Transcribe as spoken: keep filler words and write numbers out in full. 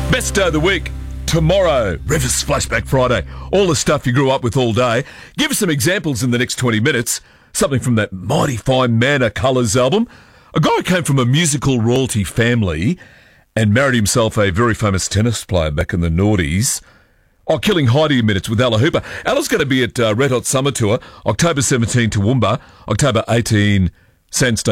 Best day of the week, tomorrow. Rivers Flashback Friday. All the stuff you grew up with all day. Give us some examples in the next twenty minutes. Something from that Mighty Fine Manner Colours album. A guy who came from a musical royalty family and married himself a very famous tennis player back in the noughties. Oh, Killing Heidi in minutes with Ella Hooper. Ella's going to be at uh, Red Hot Summer Tour, October seventeenth, Toowoomba, October eighteenth, Sandstone